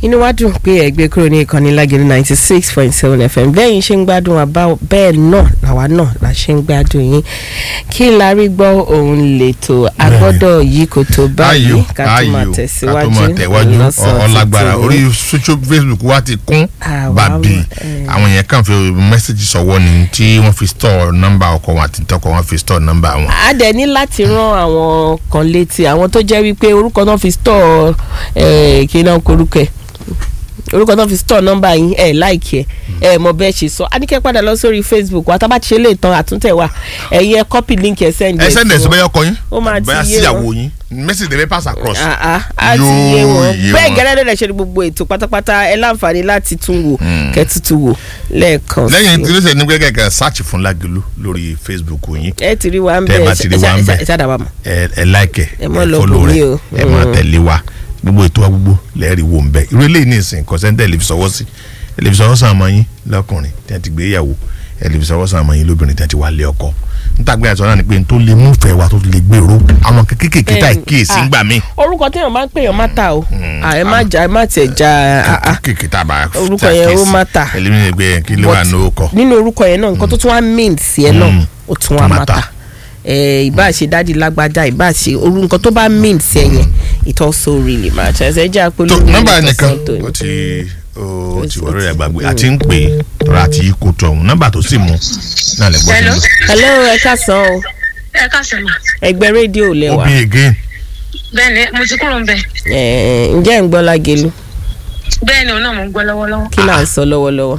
inú wa dùn pé ẹgbẹ́ kúrò ní ìkànnì Lágẹ̀lú 96.7 FM bẹ́ẹ̀ ṣe ń gbádùn àbá bẹ́ẹ̀ náà làwa náà la ṣe ń gbádùn yín kí la rí gbọ́ òun lètò agbọ́dọ̀ yìí kò tó báyìí ká tó máa tẹ̀síwájú ọlágbára orí social Facebook wa ti kún bàbí àwọn yẹn kàn fi mẹ́sẹ̀gì sọ̀wọ́ ni tí wọ́n fi store nọ́mbà ọkọ wọn àti tọkọ wọn fi store nọ́mbà wọn. a dẹ̀ ní láti rán àwọn kan létí àwọn tó jẹ́ wípé orúkọ náà fi store kí náà korúkọ ẹ̀ orúkọ náà fi store nọ́mbà yín láìkí ẹ mọ bẹ́ẹ̀ ṣe sọ adíkẹ́ padà lọ sórí Facebook wa tábà ti ṣe lè tán àtúntẹ̀ wa ẹ̀yin copy link ẹ̀ send ẹ̀ sí bẹ́ẹ̀ ọkọ yín ó máa ti yé wọn bẹ́ẹ̀ síyàwó yín message dey pass across á ti yé wọn bẹ́ẹ̀ gẹ́gẹ́ lè ṣe gbogbo ètò pátápátá ẹ láǹfààní láti tún wò kẹ́tùtù wò lẹ́ẹ̀kan sí. lẹ́yìn tí ó ṣe ní gẹ́gẹ́ search fún Lágẹ̀lú lórí Facebook yín ẹ ti rí wa ń bẹ̀ ẹ like ẹ follow rẹ ẹ máa tẹ̀lé wa gbogbo ètò wa gbogbo lẹ́ẹ̀rí wo ń bẹ irú eléyìí ní ìsìn kọ́sẹ́ńtẹ̀ lè fi sọwọ́ sí ẹ lè fi sọwọ́ sí àmọ́ yín lọ́kùnrin tí a ti gbé ìyàwó ẹ lè fi sọwọ́ sí àmọ́ yín lóbìnrin tí a ti wà lé ọkọ ntàgbé àti ọ̀nà ni pé n tó lè múfẹ́ wa tó lè gbèrò àwọn kékèké tá ìkíyèsí ń gbà mí. orúkọ téèyàn máa ń pè yàn má ta o ẹ má tẹ̀ já kékèké tá a bá orúkọ yẹn ó má ta ẹlẹ́mìí gbé kí ló wà ní orúkọ. nínú orúkọ yẹn náà nǹkan tó tún wá mint sí ẹ náà ó tún wá má ta ìbá ṣe dádì lágbájá ìbá ṣe orú nǹkan tó bá mint sí ẹ yẹn it also really matters ẹ jẹ́ àpolówó nọ́mbà nìkan ó ti wọ́n rẹ̀ gbàgbé àti ń pè é tọ́ra àti ikú tó ọ̀hún nọ́mbà tó sì mú náà lè gbọ́ sí. hello ẹ káàsán o. ẹ káàsán ma. ẹgbẹ́ rédíò lẹ́wà. obi again. bẹ́ẹ̀ni mo ti kúrò ń bẹ̀. ǹjẹ́ ń gbọ́ Lágẹ̀lú. bẹ́ẹ̀ni òun náà mo ń gbọ́ lọ́wọ́lọ́wọ́. kí là ń sọ lọ́wọ́lọ́wọ́.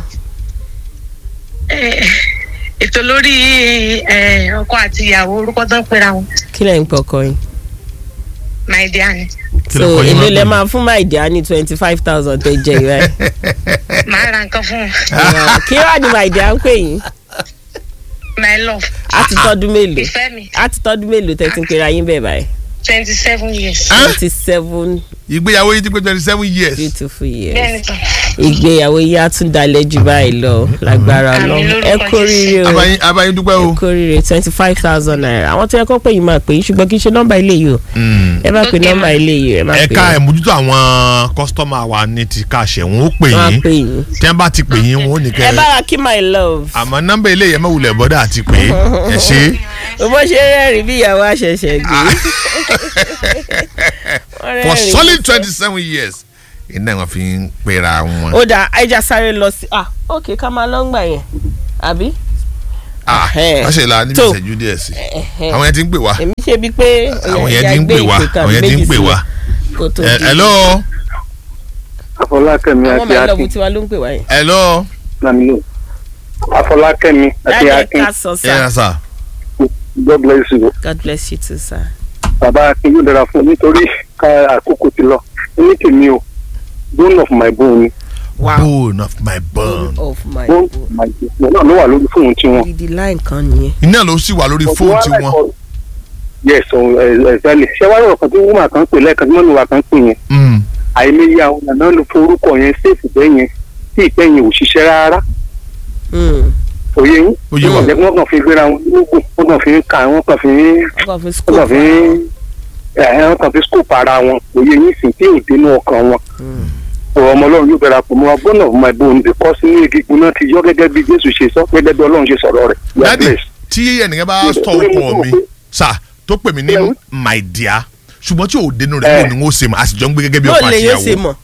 ètò lórí ọkọ àti ìyàwó orúkọ tó ń pera wọn. kí lẹ̀ ń pọ̀ ọkọ yín. my dear ni. so èlé lẹ máa fún my dear ní 25,000 tẹ jẹ ìwé. màá ra nǹkan fún un. kí wàá ní my dear ń pè yín. my love. a ti tọ́dún mélòó. ìfẹ́ mi. a ti tọ́dún mélòó tẹ́ ti ń pera yín bẹ́ẹ̀ báyìí. 27 years. 27. ìgbéyàwó yìí ti pé 27 years. beautiful years. bẹ́ẹ̀ni tán. ìgbéyàwó yìí á tún dalẹ̀ jù báyìí lọ lágbára lọ ẹ kórìíre o abayin dúpẹ́ o ẹ kórìíre 25,000 naira àwọn tó yẹ kó pè yín máa pè yín ṣùgbọ́n kì í ṣe nọ́mbà ilé yìí o ẹ bá pè nọ́mbà ilé yìí ẹ má pè yín. ẹ̀ka ẹ̀mójútó àwọn kọ́sítọ́mà wa ní ti káàṣẹ̀ wọn ó pè yín tí wọ́n bá ti pè yín wọn ò ní kẹ́ ẹ bá wa kí my love. àmọ́ nọ́mbà ilé yẹn mọ̀wulẹ̀ bọ́dà àti pé ẹ ṣe. bó ṣe rẹ́rìn bí ìyàwó àṣẹ̀ṣẹ̀ gbé. for solid 27 years iná wọn fi ń pera wọn. ó dà ẹja sáré lọ sí ok ká máa lọ ń gbà yẹn àbí. wọ́n ṣe la níbi ìṣẹ́jú díẹ̀ sí àwọn yẹn ti ń pè wá. èmi ṣe bíi pé àwọn yẹn ti ń pè wá àwọn yẹn ti ń pè wá. hello. Afọlákẹ́mi àti Akin. ọmọ mi lọ́ọ̀bù tiwa ló ń pè wá yẹn. hello. Namilo. Afọlákẹ́mi àti Akin. dáadáa sọ sá. God bless you. God bless you too sir. Bàbá Akin yóò dára fún nítorí ká àkókò ti lọ ní tèmi o bone of my bone. Wow. bone of my bone. of my bone bone. of my bone náà ló wà lórí fóònù tiwọn. ìdí láì kan nìyẹn. iná ló sì wà lórí fóònù tiwọn. yes ẹ̀ẹ́dẹ́gbẹ̀lẹ̀ ṣé wàá rọ̀ kan tí wọ́n máa kàn pè lẹ́ẹ̀kan tí wọ́n lò wà kàn pè yẹn. àìmọye àwọn ọ̀nà ló forúkọ yẹn ṣèèfù bẹ́ẹ̀ yẹn tí ìpẹ́ yẹn ò ṣiṣẹ́ rárá. òye yín wọ́n kàn fi gbéra wọn lóògùn wọ́n kàn fi ń ka wọ́n kàn fi scoop ara wọn òye yín sì tí ò dénú ọkàn wọn. ọmọ Ọlọ́run yóò bẹ̀rẹ̀ àpò mọ́ bone of my bone because ní egungun náà ti yọ gẹ́gẹ́ bí Jésù ṣe sọ gẹ́gẹ́ bí Ọlọ́run ṣe sọ̀rọ̀ rẹ̀. dádì tí ẹnìkan bá sọ ọkọ mi sà tó pè mí ní my dear ṣùgbọ́n tí ò dénú rẹ̀ kò ní wọ́n ṣe mọ̀ àṣìjọ́ ń gbé gẹ́gẹ́ bí ọkọ àti ìyàwó.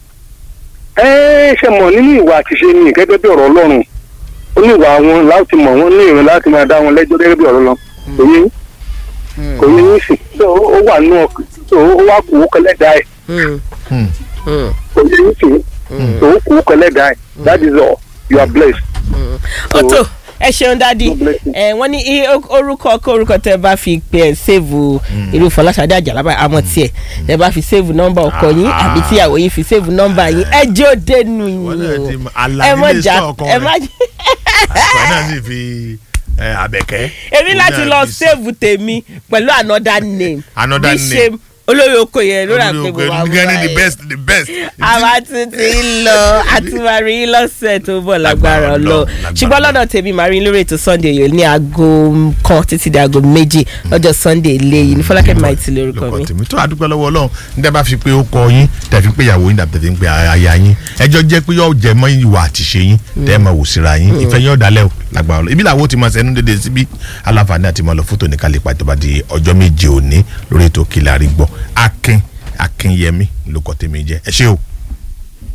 ṣe mọ̀ nínú ìwà àtiṣe ni gẹ́gẹ́ bí ọ̀rọ̀ Ọlọ́run ó ní ìwà wọn láti mọ̀ wọ́n ní ìrìn láti máa dá wọn lẹ́jọ́ gẹ́gẹ́ bí ọ̀rọ̀ lọ kò yẹ yín sí ó wà nù ọkàn ó wà kú kẹlẹ́dàá ẹ̀ kò yẹ yín sí ó kú kẹlẹ́dàá ẹ̀ that is all you are blessed. ọ̀tọ̀ ẹ ṣeun dádì wọ́n ní orúkọ tẹ́ bá fi pè ẹ́ sèvù irú Fọláṣadé Àjàlá àmọ́ tiẹ̀ tẹ́ bá fi sèvù nọ́mbà ọkọ yín àbí tíyàwó yín fi sèvù nọ́mbà yín ẹ jẹ́ ó dénú yín o ẹ má jà ẹ má jà. àṣà náà sì fi Àbẹ̀kẹ́. èmi láti lọ sèvù tèmi pẹ̀lú another name. olórí oko yẹn ló rà pé mo wà múra ẹ̀ the best. àwa tún ti ń lọ àtúmọ̀rí lọ́sẹ̀ tó bọ̀ lágbára lọ ṣùgbọ́n lọ́dọ̀ tèmi màá rí lórí ètò Sunday yìí ní aago kan títí di aago 2 lọ́jọ́ Sunday lẹ́yìn ní Fọlákẹ́ Maiti lórúkọ mi. tó àdúgbò lọ́wọ́ Ọlọ́run nígbà bá fi pé ó kọ yín tẹ̀fí pé ìyàwó yín tàbí tẹ̀fí pé aya yín ẹjọ́ jẹ́ pé yóò jẹ́ mọ́ ìwà àtìṣe yín tẹ́ ẹ̀ máa wò síra yín ìfẹ́ yín ọ̀dàlẹ̀ o lágbára Ọlọ́run ibi làwọn ti máa ṣẹ́nu dédé síbí aláǹfààní àti máa lọ fótó ní kálípà tó bá di ọjọ́ 7 òní lórí ètò Kílárí Gbọ́ Akínyẹmí ló kọ́ tèmi jẹ́ ẹ ṣé o.